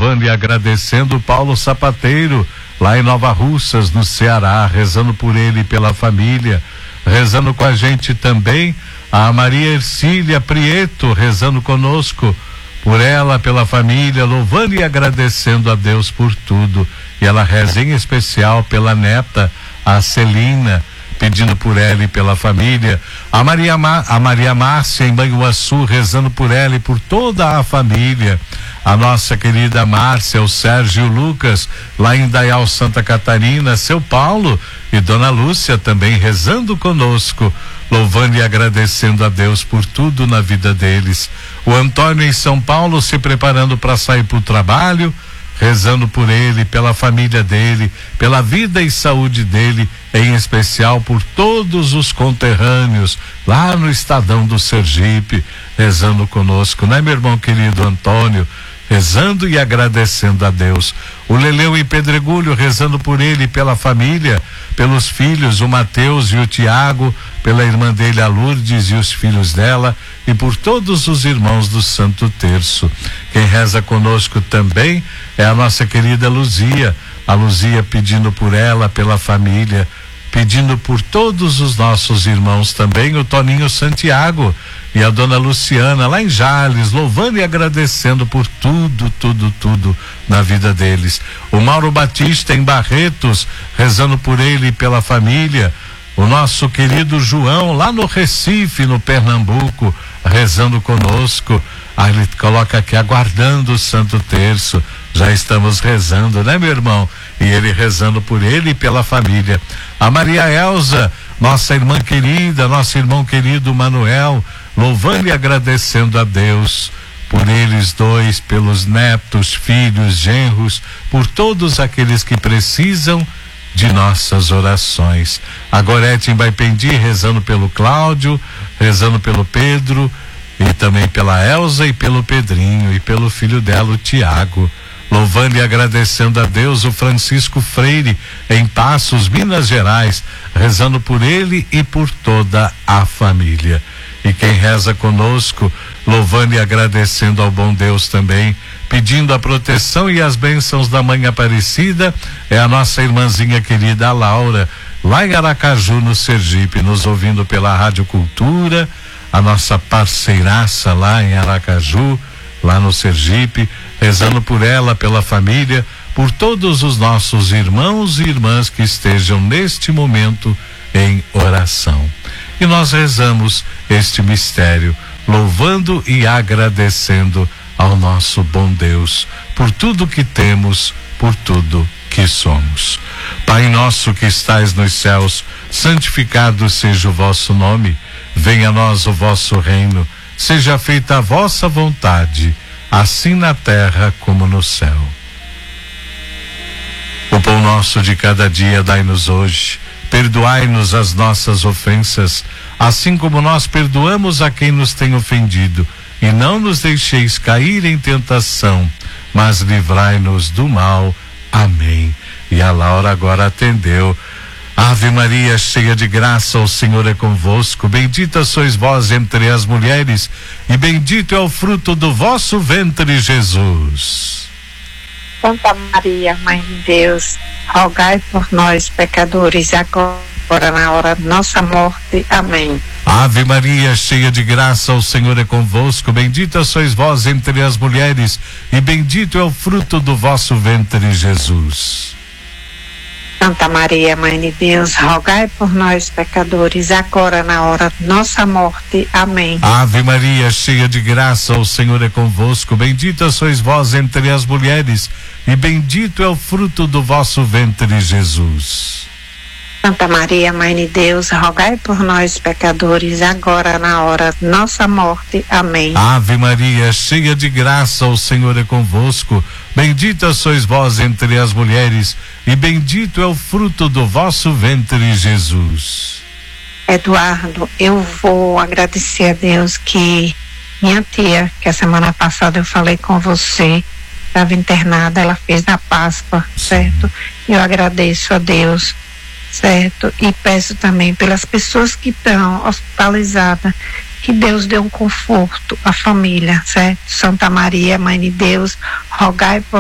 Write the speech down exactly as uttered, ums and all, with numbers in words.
louvando e agradecendo o Paulo Sapateiro, lá em Nova Russas, no Ceará, rezando por ele e pela família. Rezando com a gente também a Maria Ercília Prieto, rezando conosco por ela, pela família, louvando e agradecendo a Deus por tudo. E ela reza em especial pela neta, a Celina, pedindo por ela e pela família. A Maria, Ma, a Maria Márcia em Banhuaçu, rezando por ela e por toda a família. A nossa querida Márcia, o Sérgio Lucas, lá em Dayal, Santa Catarina, seu Paulo e Dona Lúcia também rezando conosco, louvando e agradecendo a Deus por tudo na vida deles. O Antônio em São Paulo se preparando para sair para o trabalho, rezando por ele, pela família dele, pela vida e saúde dele, em especial por todos os conterrâneos lá no Estadão do Sergipe, rezando conosco, né, meu irmão querido Antônio? Rezando e agradecendo a Deus. O Leleu em Pedregulho, rezando por ele e pela família, pelos filhos, o Mateus e o Tiago, pela irmã dele, a Lourdes, e os filhos dela, e por todos os irmãos do Santo Terço. Quem reza conosco também é a nossa querida Luzia, a Luzia pedindo por ela, pela família, pedindo por todos os nossos irmãos também, o Toninho Santiago e a dona Luciana lá em Jales, louvando e agradecendo por tudo, tudo, tudo na vida deles. O Mauro Batista em Barretos, rezando por ele e pela família. O nosso querido João lá no Recife, no Pernambuco, rezando conosco. Ah, ele coloca aqui, aguardando o Santo Terço. Já estamos rezando, né, meu irmão? E ele rezando por ele e pela família. A Maria Elza, nossa irmã querida, nosso irmão querido Manuel, louvando e agradecendo a Deus por eles dois, pelos netos, filhos, genros, por todos aqueles que precisam de nossas orações. A Gorete em Baipendi, rezando pelo Cláudio, rezando pelo Pedro, e também pela Elza e pelo Pedrinho, e pelo filho dela, o Tiago. Louvando e agradecendo a Deus, o Francisco Freire em Passos, Minas Gerais, rezando por ele e por toda a família. E quem reza conosco, louvando e agradecendo ao bom Deus também, pedindo a proteção e as bênçãos da Mãe Aparecida, é a nossa irmãzinha querida, a Laura, lá em Aracaju, no Sergipe, nos ouvindo pela Rádio Cultura, a nossa parceiraça lá em Aracaju, lá no Sergipe, rezando por ela, pela família, por todos os nossos irmãos e irmãs que estejam neste momento em oração. E nós rezamos este mistério, louvando e agradecendo ao nosso bom Deus por tudo que temos, por tudo que somos. Pai nosso que estais nos céus, santificado seja o vosso nome, venha a nós o vosso reino, seja feita a vossa vontade, assim na terra como no céu. O pão nosso de cada dia dai-nos hoje, perdoai-nos as nossas ofensas, assim como nós perdoamos a quem nos tem ofendido, e não nos deixeis cair em tentação, mas livrai-nos do mal. Amém. E a Laura agora atendeu. Ave Maria, cheia de graça, o Senhor é convosco, bendita sois vós entre as mulheres, e bendito é o fruto do vosso ventre, Jesus. Santa Maria, Mãe de Deus, rogai por nós, pecadores, agora na hora de nossa morte. Amém. Ave Maria, cheia de graça, o Senhor é convosco, bendita sois vós entre as mulheres, e bendito é o fruto do vosso ventre, Jesus. Santa Maria, Mãe de Deus, rogai por nós, pecadores, agora na hora de nossa morte. Amém. Ave Maria, cheia de graça, o Senhor é convosco, bendita sois vós entre as mulheres, e bendito é o fruto do vosso ventre, Jesus. Santa Maria, Mãe de Deus, rogai por nós, pecadores, agora na hora de nossa morte. Amém. Ave Maria, cheia de graça, o Senhor é convosco, bendita sois vós entre as mulheres, e bendito é o fruto do vosso ventre, Jesus. Eduardo, eu vou agradecer a Deus que minha tia, que a semana passada eu falei com você, estava internada, ela fez na Páscoa, certo? Eu agradeço a Deus, certo? E peço também pelas pessoas que estão hospitalizadas, que Deus dê um conforto à família, certo? Santa Maria, Mãe de Deus, rogai por